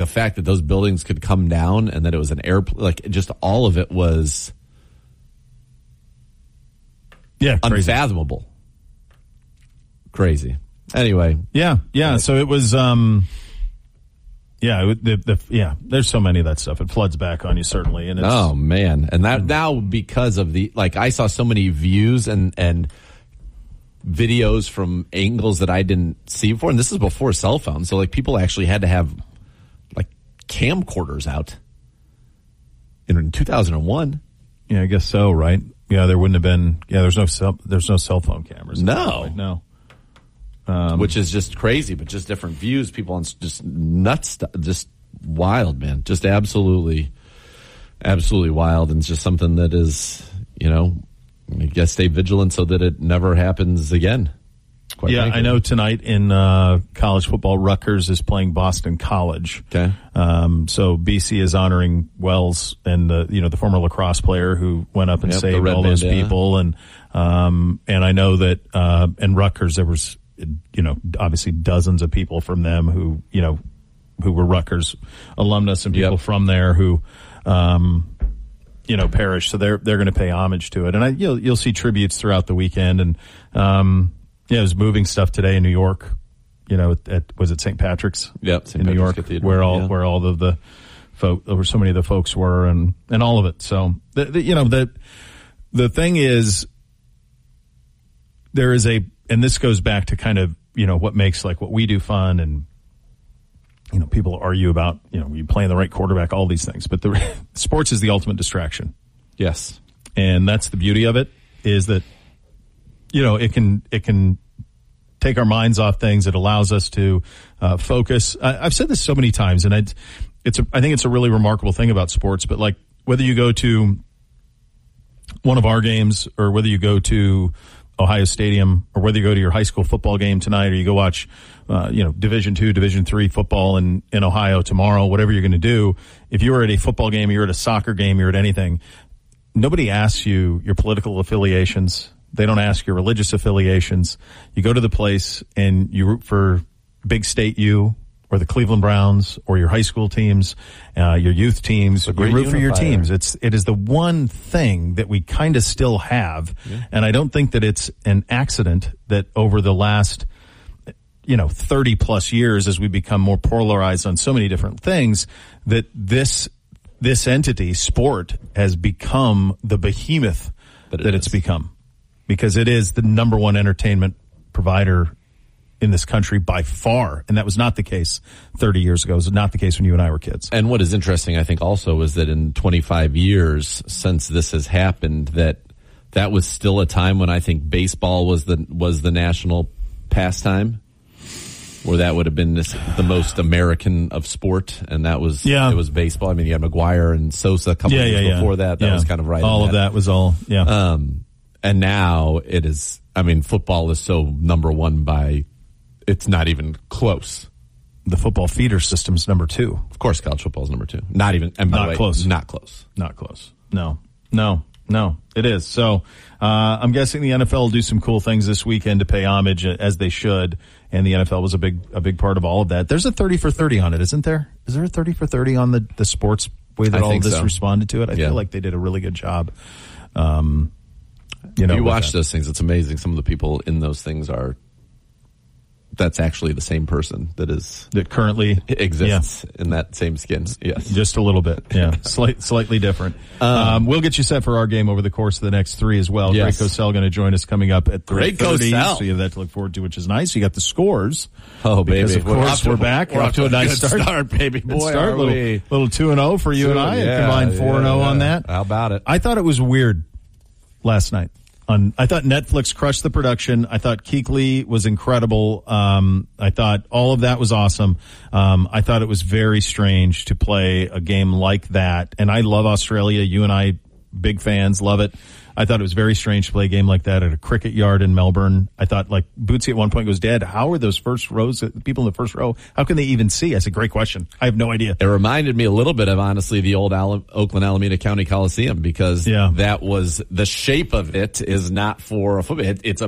fact that those buildings could come down and that it was an airplane, like just all of it was unfathomable. Crazy. Anyway. Yeah. So it was, there's so many of that stuff. It floods back on you, certainly. And it's, oh, man. And that now because of I saw so many views and videos from angles that I didn't see before. And this is before cell phones. So, people actually had to have, camcorders out in 2001. Yeah, I guess so, right? Yeah, there wouldn't have been, there's no cell phone cameras. No. Which is just crazy, but just different views. People on just nuts, just wild, man. Just absolutely wild. And it's just something that is, I guess stay vigilant so that it never happens again. Quite frankly. I know tonight in college football, Rutgers is playing Boston College. Okay. So BC is honoring Wells and the former lacrosse player who went up and saved all those people. And I know that in Rutgers there was, obviously dozens of people from them who were Rutgers alumnus and people from there who, perished. So they're going to pay homage to it. And you'll see tributes throughout the weekend. And, it was moving stuff today in New York, was it St. Patrick's? Yep. St. In New York, Cathedral. where all of the folk, where so many of the folks were and all of it. So the thing is, there is and this goes back to kind of, what makes what we do fun, and, people argue about, you playing the right quarterback, all these things, but the sports is the ultimate distraction. Yes. And that's the beauty of it, is that, it can take our minds off things. It allows us to focus. I've said this so many times, and I think it's a really remarkable thing about sports, but whether you go to one of our games or whether you go to Ohio Stadium or whether you go to your high school football game tonight or you go watch, Division II, Division III football in Ohio tomorrow, whatever you're going to do, if you're at a football game, you're at a soccer game, you're at anything, nobody asks you your political affiliations. They don't ask your religious affiliations. You go to the place and you root for Big State U or the Cleveland Browns or your high school teams, your youth teams. You root for your teams. It is the one thing that we kind of still have. Yeah. And I don't think that it's an accident that over the last, 30 plus years, as we become more polarized on so many different things, that this entity, sport, has become the behemoth that it's become. Because it is the number one entertainment provider in this country by far. And that was not the case 30 years ago. It was not the case when you and I were kids. And what is interesting, I think, also is that in 25 years since this has happened, that was still a time when I think baseball was the national pastime, where that would have been the most American of sport, and that was it was baseball. I mean, you had McGuire and Sosa a couple of years before that. That was kind of right. All of that was all, and now it is, football is so number one by, it's not even close. The football feeder system's number 2. Of course, college football is number 2. Not even, and by the way, close. Not close. Not close. No, it is. So, I'm guessing the NFL will do some cool things this weekend to pay homage, as they should. And the NFL was a big part of all of that. There's a 30 for 30 on it, isn't there? Is there a 30 for 30 on the sports way that all of this responded to it? I feel like they did a really good job. You watch those things, it's amazing. Some of the people in those things that's actually the same person that currently exists in that same skin. Yes. Just a little bit. Yeah. Slightly different. We'll get you set for our game over the course of the next 3 as well. Yes. Greg Cosell going to join us coming up at 3:30. So you have that to look forward to, which is nice. You got the scores. Oh, baby. Because of course we're back. We're off to a nice start, baby. Boy, are we. Little 2-0 for you and I. Combined 4-0 on that. How about it? I thought it was weird last night. I thought Netflix crushed the production. I thought Keekly was incredible. I thought all of that was awesome. I thought it was very strange to play a game like that. And I love Australia. You and I, big fans, love it. I thought it was very strange to play a game like that at a cricket yard in Melbourne. I thought, Bootsy at one point goes, Dad, how are those first rows, people in the first row, how can they even see? I said, great question. I have no idea. It reminded me a little bit of, honestly, the old Oakland Alameda County Coliseum, because that was, the shape of it is not for a football. It's a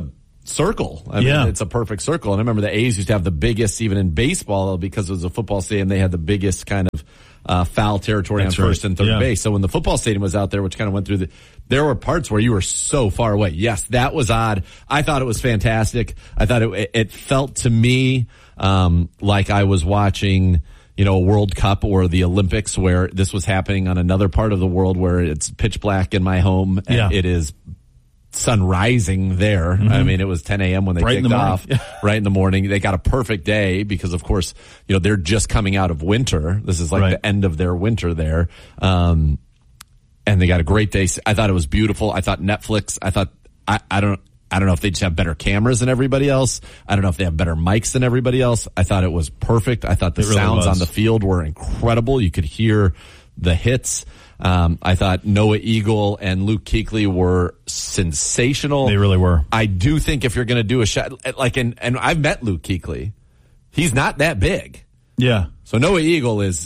circle. I mean, it's a perfect circle. And I remember the A's used to have the biggest, even in baseball, because it was a football stadium, they had the biggest kind of foul territory on first and third base. So when the football stadium was out there, which kind of went through there were parts where you were so far away. Yes, that was odd. I thought it was fantastic. I thought it felt to me like I was watching, a World Cup or the Olympics, where this was happening on another part of the world where it's pitch black in my home and it is sun rising there. Mm-hmm. I mean, it was 10 a.m. when they kicked off, right in the morning. They got a perfect day because, of course, they're just coming out of winter. This is like the end of their winter there. And they got a great day. I thought it was beautiful. I thought Netflix, I don't know if they just have better cameras than everybody else. I don't know if they have better mics than everybody else. I thought it was perfect. I thought the sounds on the field were incredible. You could hear the hits. I thought Noah Eagle and Luke Kuechly were sensational. They really were. I do think if you're going to do a shot, and I've met Luke Kuechly, he's not that big. Yeah. So Noah Eagle is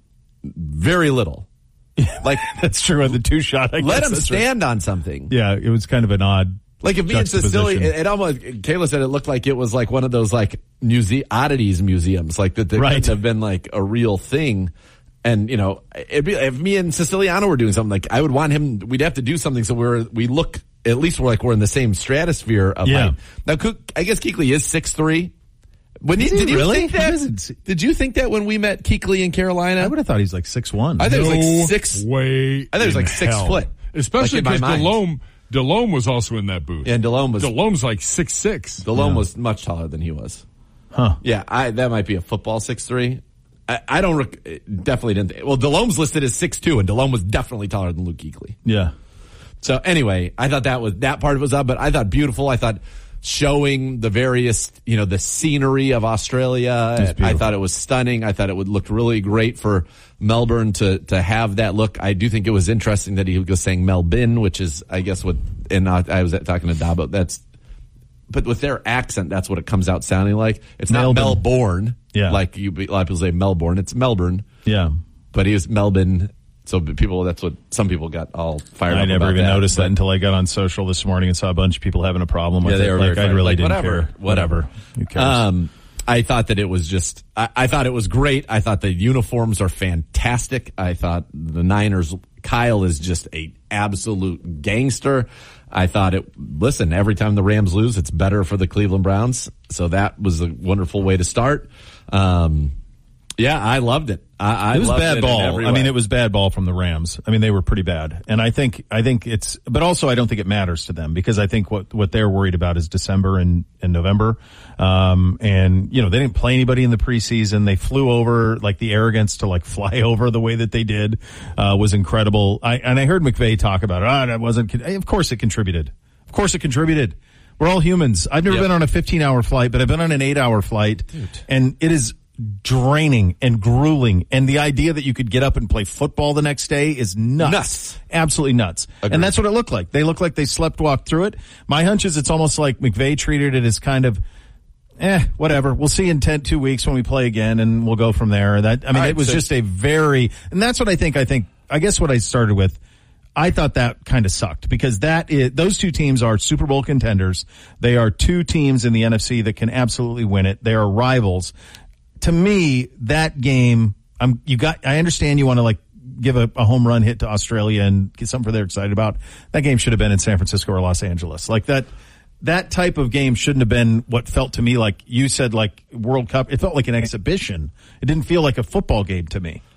very little. Like that's true on the two shot. Let him stand on something. Yeah, it was kind of an odd. Like if me and Cecilia, it almost, Kayla said it looked like it was like one of those like oddities museums, like that could have been like a real thing. And, it'd be, if me and Siciliano were doing something, like I would want him, we'd have to do something so we look, at least we're in the same stratosphere of height. Now, I guess Kuechly is 6'3". Did you think that? Did you think that when we met Kuechly in Carolina? I would have thought he's like 6'1". I think it was like 6. Way. I think it was like 6 foot. Especially because Delhomme was also in that booth. And Delhomme's like 6'6". Delhomme was much taller than he was. Huh. Yeah, that might be a football 6'3". I definitely didn't. Well, Delhomme's listed as 6'2", and Delhomme was definitely taller than Luke Kuechly. Yeah. So anyway, I thought that part was up, but I thought beautiful. I thought showing the various, the scenery of Australia. I thought it was stunning. I thought it would look really great for Melbourne to have that look. I do think it was interesting that he was saying Melbourne, which is, I guess, I was talking to Dabo. But with their accent, that's what it comes out sounding like. It's not Melbourne. Yeah. Like a lot of people say Melbourne. It's Melbourne. Yeah. But he was Melbourne. So that's what some people got all fired up about. I never even noticed that until I got on social this morning and saw a bunch of people having a problem with it. Like I really didn't care. Whatever. Who cares? I thought that it was just, I thought it was great. I thought the uniforms are fantastic. I thought the Niners, Kyle is just a absolute gangster. I thought every time the Rams lose, it's better for the Cleveland Browns. So that was a wonderful way to start. Yeah, I loved it. It was bad ball. I mean, it was bad ball from the Rams. I mean, they were pretty bad. And I think it's, but also I don't think it matters to them because I think what they're worried about is December and November. And they didn't play anybody in the preseason. They flew over, like the arrogance to like fly over the way that they did, was incredible. I heard McVay talk about it. That wasn't, of course it contributed. Of course it contributed. We're all humans. I've never been on a 15-hour flight, but I've been on an 8-hour flight. Dude. And it is draining and grueling, and the idea that you could get up and play football the next day is nuts. Absolutely nuts. Agreed. And that's what it looked like. They looked like they walked through it. My hunch is it's almost like McVay treated it as kind of whatever. We'll see in 2 weeks when we play again, and we'll go from there. It was just a very, and that's what I guess what I started with, I thought that kind of sucked because those two teams are Super Bowl contenders. They are two teams in the NFC that can absolutely win it. They are rivals. To me, that game, I understand you want to like give a home run hit to Australia and get something they're excited about. That game should have been in San Francisco or Los Angeles. Like that type of game shouldn't have been what felt to me like you said, like World Cup. It felt like an exhibition. It didn't feel like a football game to me.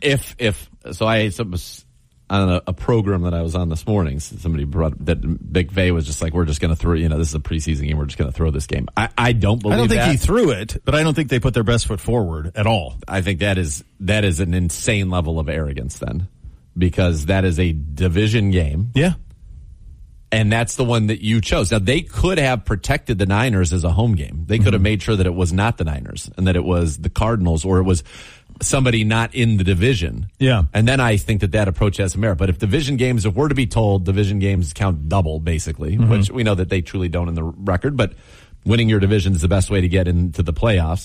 On a program that I was on this morning, somebody brought that McVay was just like, we're just going to throw, this is a preseason game. We're just going to throw this game. I don't believe that. I don't think he threw it, but I don't think they put their best foot forward at all. I think that is an insane level of arrogance then, because that is a division game. Yeah. And that's the one that you chose. Now, they could have protected the Niners as a home game. They could have made sure that it was not the Niners and that it was the Cardinals or it was somebody not in the division. Yeah. And then I think that approach has some merit. But if we're to be told division games count double, basically, which we know that they truly don't in the record, but winning your division is the best way to get into the playoffs.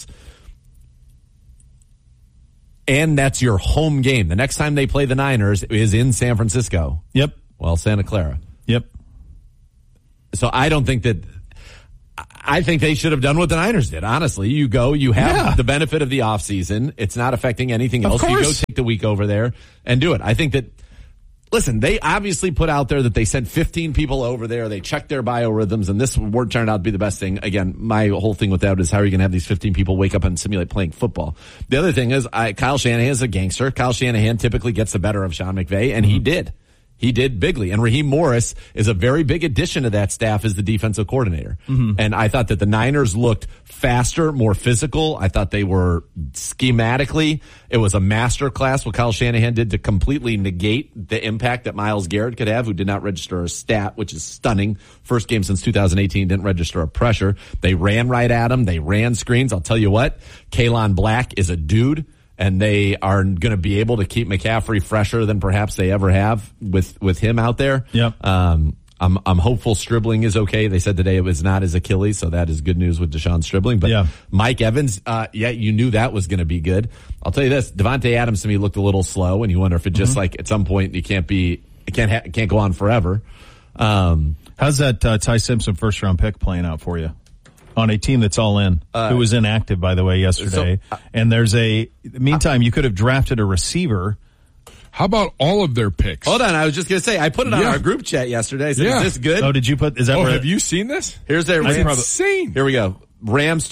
And that's your home game. The next time they play the Niners is in San Francisco. Yep. Well, Santa Clara. Yep. So I don't think that I think they should have done what the Niners did. Honestly, you go, you have the benefit of the offseason. It's not affecting anything else. You go take the week over there and do it. I think that, listen, they obviously put out there that they sent 15 people over there. They checked their biorhythms, and this turned out to be the best thing. Again, my whole thing with that is how are you going to have these 15 people wake up and simulate playing football? The other thing is Kyle Shanahan is a gangster. Kyle Shanahan typically gets the better of Sean McVay, and he did. He did bigly. And Raheem Morris is a very big addition to that staff as the defensive coordinator. And I thought that the Niners looked faster, more physical. I thought they were schematically. It was a master class what Kyle Shanahan did to completely negate the impact that Myles Garrett could have, who did not register a stat, which is stunning. First game since 2018, didn't register a pressure. They ran right at him. They ran screens. I'll tell you what, Kalen Black is a dude. And they are going to be able to keep McCaffrey fresher than perhaps they ever have with him out there. Yep. I'm hopeful Stribling is okay. They said today it was not his Achilles, so that is good news with Deshaun Stribling. But Mike Evans, you knew that was going to be good. I'll tell you this: Devontae Adams to me looked a little slow, and you wonder if it just like at some point it can't go on forever. How's that Ty Simpson first round pick playing out for you? On a team that's all in, who was inactive, by the way, yesterday. And meantime, you could have drafted a receiver. How about all of their picks? Hold on, I was just going to say, I put it on our group chat yesterday. I said, is this good? Oh, did you put, is that have you seen this? Here's their Rams. Insane. Here we go. Rams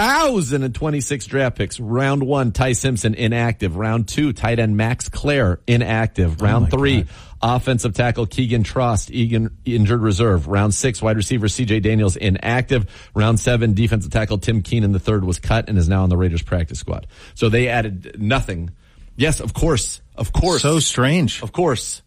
2026 draft picks. Round 1, Ty Simpson, inactive. Round 2, tight end Max Clare, inactive. Round 3, offensive tackle Keegan Trost, injured reserve. Round 6, wide receiver CJ Daniels, inactive. Round 7, defensive tackle Tim Keenan III was cut and is now on the Raiders practice squad. So they added nothing. Yes, of course. So strange. Of course.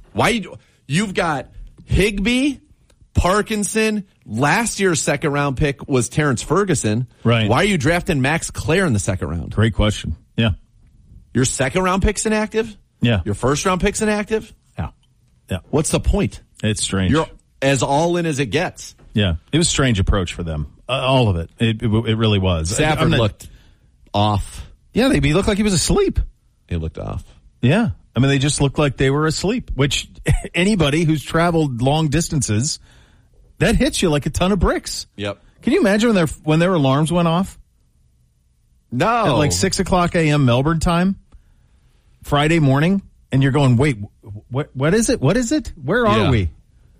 You've got Higbee, Parkinson. Last year's second round pick was Terrence Ferguson. Right. Why are you drafting Max Clare in the second round? Great question. Yeah. Your second round pick's inactive? Yeah. Your first round pick's inactive? Yeah. What's the point? It's strange. You're as all in as it gets. Yeah. It was a strange approach for them. All of it. It really was. Stafford looked off. Yeah. He looked like he was asleep. He looked off. Yeah. I mean, they just looked like they were asleep, which anybody who's traveled long distances, that hits you like a ton of bricks. Yep. Can you imagine when their alarms went off? No. At like 6:00 a.m. Melbourne time, Friday morning, and you're going, wait, what is it? What is it? Where are we?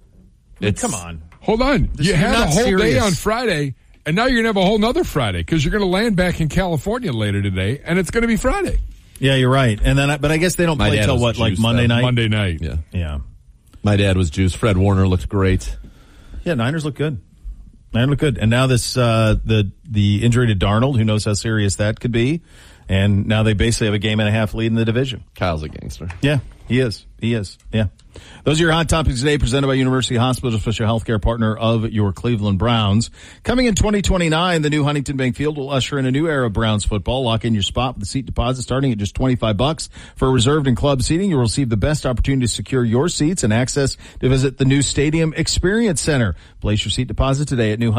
Come on. Hold on. You had a whole day on Friday, and now you're going to have a whole nother Friday because you're going to land back in California later today, and it's going to be Friday. Yeah, you're right. And then, but I guess they don't play till what, like Monday night? Monday night. Yeah. My dad was juiced. Fred Warner looked great. Yeah, Niners look good. And now this, the injury to Darnold, who knows how serious that could be. And now they basically have a game and a half lead in the division. Kyle's a gangster. Yeah, he is. Yeah. Those are your hot topics today, presented by University Hospital, official healthcare partner of your Cleveland Browns. Coming in 2029, the new Huntington Bank Field will usher in a new era of Browns football. Lock in your spot with the seat deposit starting at just $25. For reserved and club seating, you'll receive the best opportunity to secure your seats and access to visit the new Stadium Experience Center. Place your seat deposit today at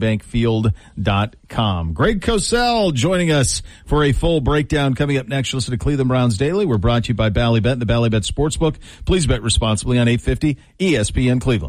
newhuntingtonbankfield.com. Greg Cosell joining us for a full breakdown. Coming up next, listen to Cleveland Browns Daily. We're brought to you by Ballybet and the Ballybet Sportsbook. Please bet responsibly on 850 ESPN Cleveland.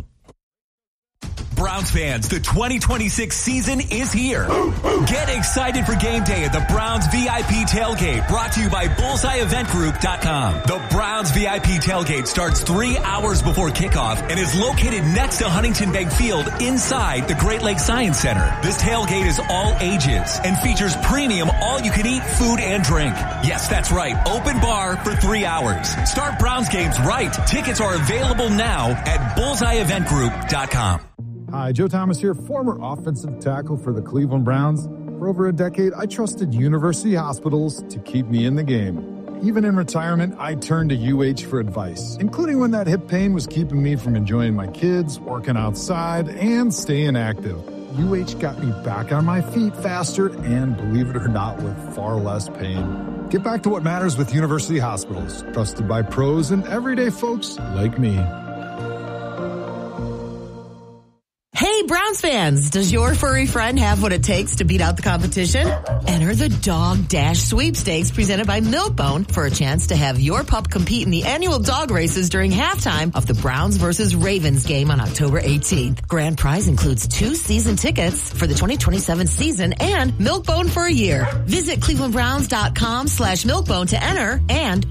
Browns fans, the 2026 season is here. Get excited for game day at the Browns VIP Tailgate, brought to you by BullseyeEventGroup.com. The Browns VIP Tailgate starts 3 hours before kickoff and is located next to Huntington Bank Field inside the Great Lakes Science Center. This tailgate is all ages and features premium all-you-can-eat food and drink. Yes, that's right, open bar for 3 hours. Start Browns games right. Tickets are available now at BullseyeEventGroup.com. Hi, Joe Thomas here, former offensive tackle for the Cleveland Browns. For over a decade, I trusted University Hospitals to keep me in the game. Even in retirement, I turned to UH for advice, including when that hip pain was keeping me from enjoying my kids, working outside, and staying active. UH got me back on my feet faster and, believe it or not, with far less pain. Get back to what matters with University Hospitals, trusted by pros and everyday folks like me. Hey, Browns fans, does your furry friend have what it takes to beat out the competition? Enter the Dog Dash Sweepstakes presented by Milk-Bone for a chance to have your pup compete in the annual dog races during halftime of the Browns versus Ravens game on October 18th. Grand prize includes 2 season tickets for the 2027 season and Milk-Bone for a year. Visit clevelandbrowns.com/Milk-Bone to enter and